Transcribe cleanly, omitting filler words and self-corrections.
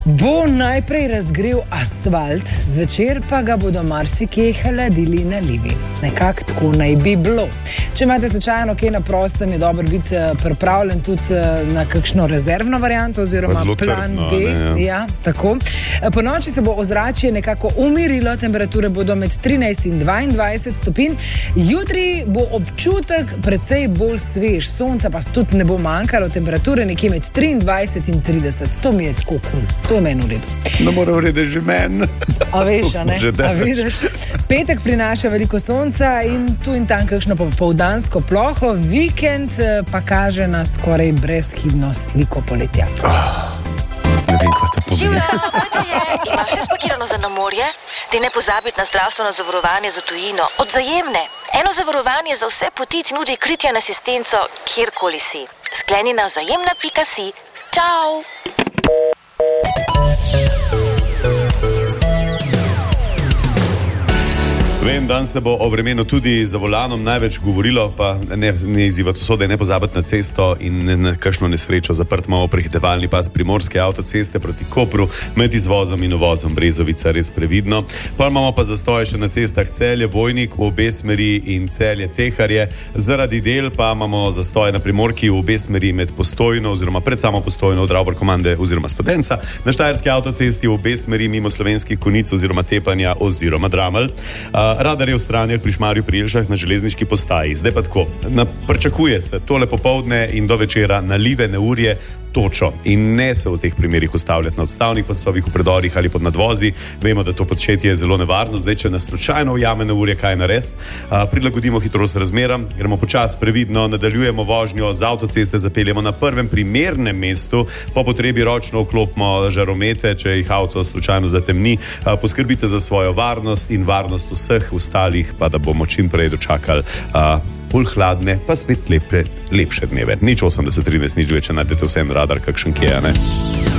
Bo najprej razgrel asfalt, zvečer pa ga bodo marsikje hladili nalivi. Nekako tako naj bi bilo. Če imate slučajno kaj na prostem, je dobro biti pripravljen tudi na kakšno rezervno varianto oziroma plan B. Ja, tako. Po noči se bo ozračje nekako umirilo, temperature bodo med 13 in 22 stopinj. Jutri bo občutek precej bolj svež, sonca pa tudi ne bo manjkalo, temperature nekje med 23 in 30. To mi je tako cool. To je meni v redu. No, mora v redu že meni. A veš, a ne? A vidiš? Petek prinaša veliko sonca in tu in tam kakšno popoldansko ploho, vikend pa kaže na skoraj brezhibno sliko poletja. Ne vem, kaj to pomeni. Živjo, Vojta je. Imaš vse spakirano za na morje? Ti ne pozabiti na zdravstveno zavarovanje za tujino. Od Vzajemne. Eno zavarovanje za vse poti ti nudi kritje in asistenco, kjerkoli si. Skleni na vzajemna.si. Čau! Vem, dan se bo o vremenu tudi za volanom največ govorilo, pa ne izzivati usode, ne pozabiti na cesto in na kakšno nesrečo. Zaprt imamo prehitevalni pas primorske avtoceste proti Kopru med izvozom in uvozom Brezovica, res previdno. Pa imamo pa zastoje še na cestah Celje, Vojnik v obe smeri in Celje, Teharje. Zaradi del pa imamo zastoje na Primorki v obe smeri med Postojno oziroma pred samo Postojno od Ravbar-Komande oziroma Studenca. Na Štajerski avtocesti v obe smeri mimo Slovenskih Konjic oziroma Tepanja oziroma Dramelj. Radar je v Stranjah pri Šmarju pri Jelšah na železniški postaji. Zdaj pa tako, pričakuje se tole popoldne in do večera nalive, neurje, točo in ne se v teh primerih ustavljati na odstavnih pasovih, v predorih ali pod nadvozi. Vemo, da to početje je zelo nevarno. Zdaj, če nas slučajno ujame neurje, kaj narediti? Prilagodimo hitrost razmeram, gremo počasi, previdno, nadaljujemo vožnjo z avtoceste, zapeljemo na prvem primernem mestu, po potrebi ročno vklopimo žaromete, če jih avto slučajno zatemni. Poskrbite za svojo varnost in varnost vseh ostalih, pa da bomo čim prej dočakali bolj hladne, pa spet lepše dneve. Nič 80-13, nič več, če najdete vsem radar, kakšen kje, ne?